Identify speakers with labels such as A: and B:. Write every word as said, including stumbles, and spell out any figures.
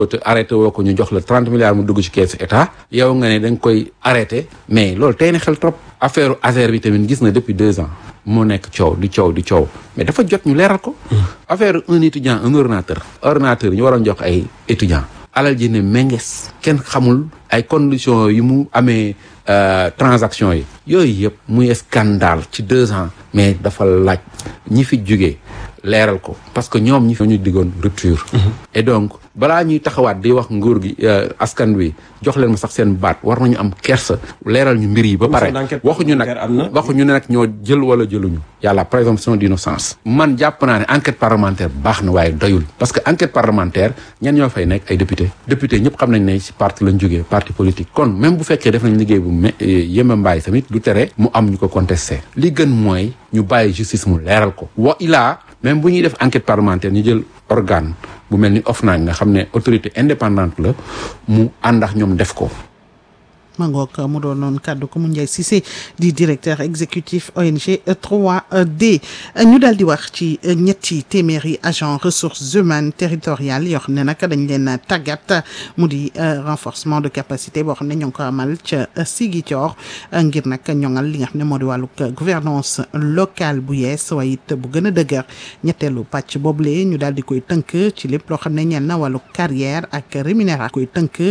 A: te arrêté woo ko ñu jox la trente milliards mu dugg ci keesu état yow nga ne da nga koy arrêté mais loolu tey na xel trop affaire Azer bi tamit gis na depuis deux ans moo nekk coow di coow di coow mais dafa jot ñu leeral ko affaire un étudiant un ordinateur ordinateur ñu waroon jox ay étudiant alal ji ne menges kenn xamul ay conditions yi mu amee transaction yi yooyu yëpp muy scandale ci deux ans mais dafa laaj ñi fi jugee leeral ko parce que ñoom ñi fi ñu diggoon rupture et donc balaa ñuy taxawaat di wax nguur gi askan wi jox leen ma sax seen baat war nañu am kersa leeral ñu mbir yi ba pare waxuñu nag waxuñu ne nag ñoo jël wala jëluñu yàlla présomption d'innocence man jàpp naa ne enquête parlementaire baax na waaye doyul parce que enquête parlementaire ñan ñoo fay nekk ay député député ñëpp xam nañ ne ci parti lañ jógee parti politique kon même bu fekkee def nañ liggéey bu me yéma mbaay tamit du tere mu am ñu ko contesté li gën mooy ñu bàyyi justice mu leeral ko wa ilaa même bu ñuy def enquête parlementaire ñu jël organe bu mel ni OFNAC nga xam ne autorité indépendante la mu ànd ak ñoom def ko.
B: mangook mu doon noonu kàddu ko mu Ndiaye Cissé di directeur exécutif O N G trois D ñu daal di wax ci ñetti téeméeri agent ressources humaines territoriales yoo xam ne nag dañ leen tàggat mu di renforcement de capacité boo xam ne ñoo ngi ko amal ca Ziguinchor ngir nag ñoŋal li nga xam ne moo di wàllu gouvernance locale bu yees waaye it bu gën a dëgër ñetteelu pàcc boobule ñu daal di koy tënk ci lépp loo xam ne ñeel na wàllu carrière ak rémunération koy tënk